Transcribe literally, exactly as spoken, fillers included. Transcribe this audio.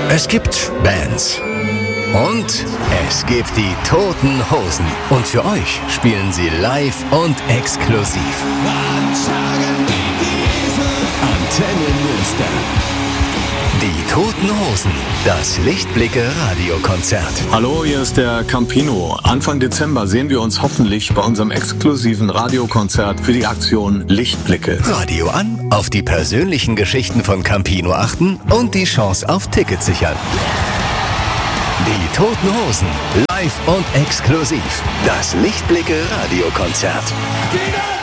Es gibt Bands. Und es gibt die Toten Hosen. Und für euch spielen sie live und exklusiv. Antenne Münster. Die Toten Hosen. Das Lichtblicke-Radiokonzert. Hallo, hier ist der Campino. Anfang Dezember sehen wir uns hoffentlich bei unserem exklusiven Radiokonzert für die Aktion Lichtblicke. Radio an, auf die persönlichen Geschichten von Campino achten und die Chance auf Tickets sichern. Die Toten Hosen. Live und exklusiv. Das Lichtblicke-Radiokonzert.